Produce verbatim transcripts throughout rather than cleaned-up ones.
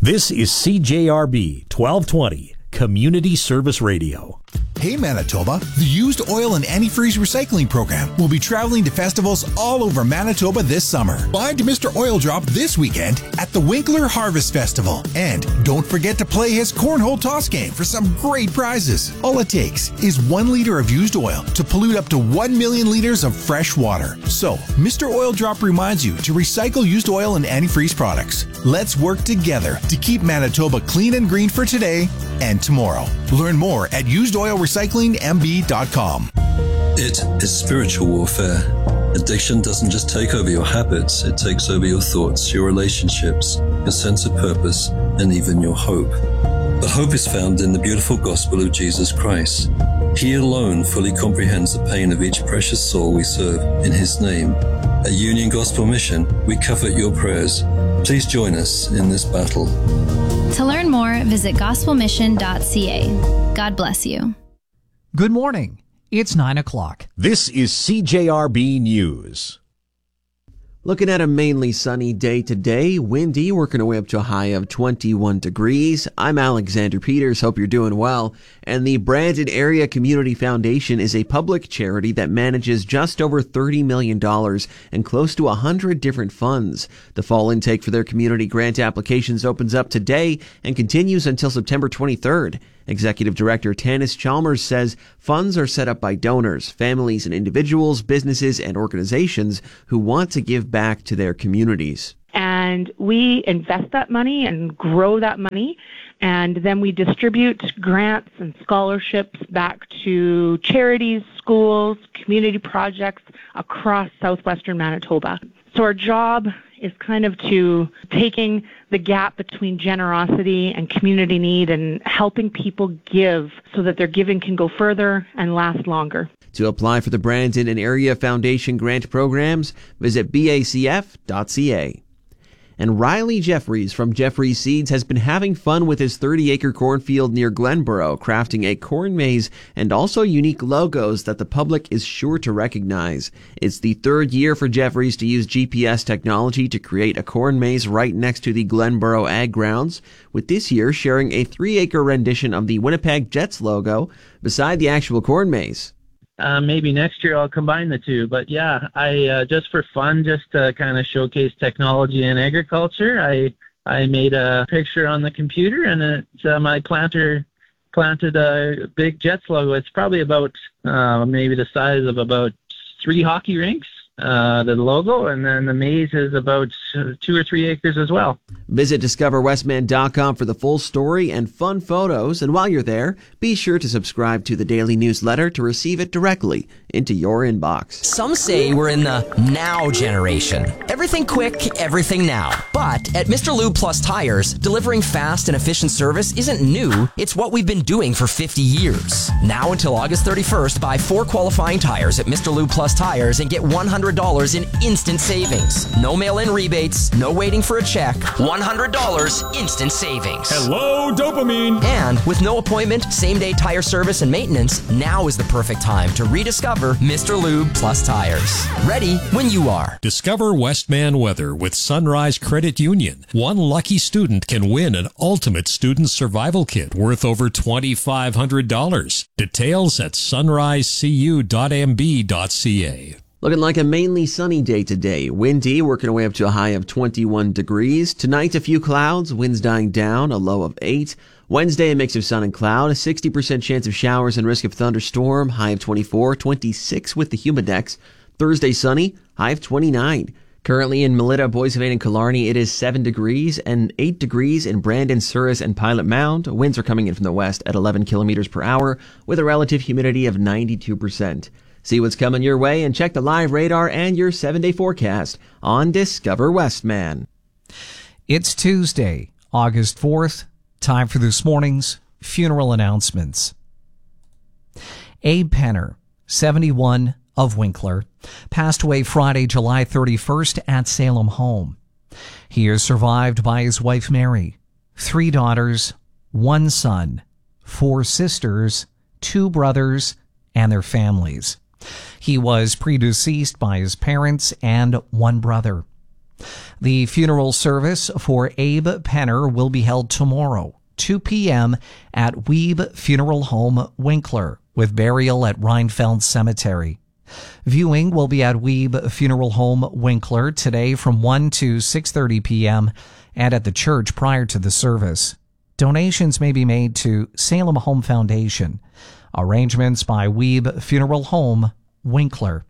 This is C J R B twelve twenty, Community Service Radio. Hey Manitoba, the Used Oil and Antifreeze Recycling Program will be traveling to festivals all over Manitoba this summer. Find Mister Oil Drop this weekend at the Winkler Harvest Festival. And don't forget to play his cornhole toss game for some great prizes. All it takes is one liter of used oil to pollute up to one million liters of fresh water. So, Mister Oil Drop reminds you to recycle used oil and antifreeze products. Let's work together to keep Manitoba clean and green for today and tomorrow. Learn more at used oil recycling m b dot com. It is spiritual warfare. Addiction doesn't just take over your habits, it takes over your thoughts, your relationships, your sense of purpose, and even your hope. But hope is found in the beautiful gospel of Jesus Christ. He alone fully comprehends the pain of each precious soul we serve in His name. At Union Gospel Mission, we covet your prayers. Please join us in this battle. To learn more, visit gospel mission dot c a. God bless you. Good morning. It's nine o'clock. This is C J R B News. Looking at a mainly sunny day today, windy, working our way up to a high of twenty-one degrees. I'm Alexander Peters. Hope you're doing well. And the Brandon Area Community Foundation is a public charity that manages just over thirty million dollars and close to one hundred different funds. The fall intake for their community grant applications opens up today and continues until September twenty-third. Executive Director Tanis Chalmers says funds are set up by donors, families and individuals, businesses and organizations who want to give back to their communities. And we invest that money and grow that money, and then we distribute grants and scholarships back to charities, schools, community projects across southwestern Manitoba. So our job is kind of to taking the gap between generosity and community need and helping people give so that their giving can go further and last longer. To apply for the Brandon and Area Foundation grant programs, visit b a c f dot c a. And Riley Jeffries from Jeffries Seeds has been having fun with his thirty-acre cornfield near Glenborough, crafting a corn maze and also unique logos that the public is sure to recognize. It's the third year for Jeffries to use G P S technology to create a corn maze right next to the Glenborough Ag Grounds, with this year sharing a three-acre rendition of the Winnipeg Jets logo beside the actual corn maze. Uh, maybe next year I'll combine the two. But yeah, I uh, just for fun, just to kind of showcase technology in agriculture, I I made a picture on the computer, and it, uh, my planter planted a big Jets logo. It's probably about uh, maybe the size of about three hockey rinks, uh, the logo, and then the maze is about two or three acres as well. Visit discover westman dot com for the full story and fun photos. And while you're there, be sure to subscribe to the daily newsletter to receive it directly into your inbox. Some say we're in the now generation. Everything quick, everything now. But at Mister Lube Plus Tires, delivering fast and efficient service isn't new. It's what we've been doing for fifty years. Now until August thirty-first, buy four qualifying tires at Mister Lube Plus Tires and get one hundred dollars in instant savings. No mail-in rebates, no waiting for a check. one hundred dollars instant savings. Hello, dopamine! And with no appointment, same-day tire service and maintenance, now is the perfect time to rediscover Mister Lube Plus Tires. Ready when you are. Discover Westman weather with Sunrise Credit Union. One lucky student can win an ultimate student survival kit worth over twenty-five hundred dollars. Details at sunrise c u dot m b dot c a. Looking like a mainly sunny day today. Windy, working our way up to a high of twenty-one degrees. Tonight, a few clouds, winds dying down, a low of eight. Wednesday, a mix of sun and cloud, a sixty percent chance of showers and risk of thunderstorm, high of twenty-four, twenty-six with the humidex. Thursday, sunny, high of twenty-nine. Currently in Melita, Boissevain, and Killarney, it is seven degrees and eight degrees in Brandon, Souris, and Pilot Mound. Winds are coming in from the west at eleven kilometers per hour with a relative humidity of ninety-two percent. See what's coming your way and check the live radar and your seven-day forecast on Discover Westman. It's Tuesday, August fourth. Time for this morning's funeral announcements. Abe Penner, seventy-one, of Winkler, passed away Friday, July thirty-first at Salem home. He is survived by his wife Mary, three daughters, one son, four sisters, two brothers, and their families. He was predeceased by his parents and one brother. The funeral service for Abe Penner will be held tomorrow, two p.m. at Weeb Funeral Home, Winkler, with burial at Reinfeld Cemetery. Viewing will be at Weeb Funeral Home, Winkler today from one to six thirty p.m. and at the church prior to the service. Donations may be made to Salem Home Foundation. Arrangements by Weeb Funeral Home, Winkler.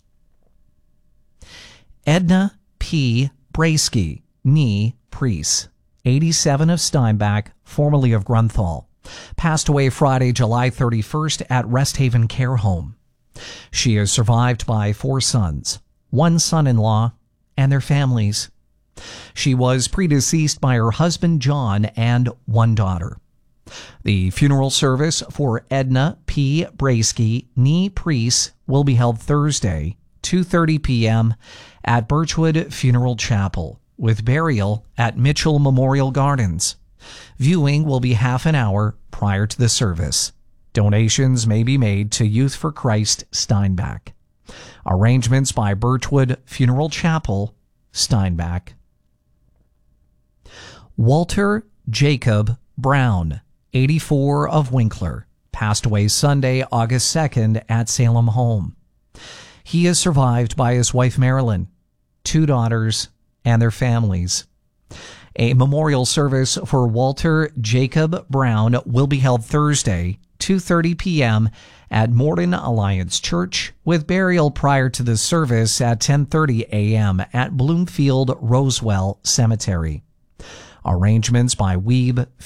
Edna P. Brasky, nee Priest, eighty-seven, of Steinbach, formerly of Grunthal, passed away Friday, July thirty-first at Rest Haven Care Home. She is survived by four sons, one son-in-law, and their families. She was predeceased by her husband John and one daughter. The funeral service for Edna P. Brasky, nee Priest, will be held Thursday, two thirty p.m. at Birchwood Funeral Chapel, with burial at Mitchell Memorial Gardens. Viewing will be half an hour prior to the service. Donations may be made to Youth for Christ Steinbach. Arrangements by Birchwood Funeral Chapel, Steinbach. Walter Jacob Brown, eighty-four, of Winkler, passed away Sunday, August second at Salem Home. He is survived by his wife Marilyn, two daughters, and their families. A memorial service for Walter Jacob Brown will be held Thursday, two thirty p.m. at Morden Alliance Church, with burial prior to the service at ten thirty a.m. at Bloomfield Rosewell Cemetery. Arrangements by Weeb